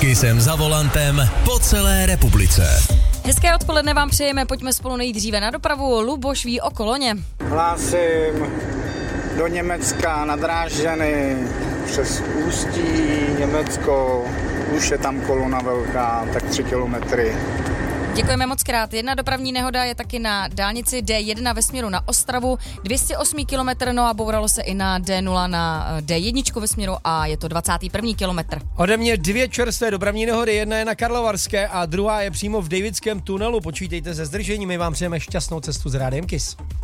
Kissem za volantem po celé republice. Hezké odpoledne vám přejeme, pojďme spolu nejdříve na dopravu. Luboš ví o koloně. Hlásím do Německa na Drážďany přes Ústí, Německo, už je tam kolona velká, tak 3 kilometry. Děkujeme moc krát. Jedna dopravní nehoda je taky na dálnici D1 ve směru na Ostravu, 208 km, no a bouralo se i na D0 na D1 ve směru a je to 21. kilometr. Ode mě 2 čerstvé dopravní nehody, jedna je na Karlovarské a druhá je přímo v Davidském tunelu. Počítejte se zdržením, my vám přejeme šťastnou cestu s Rádiem Kiss.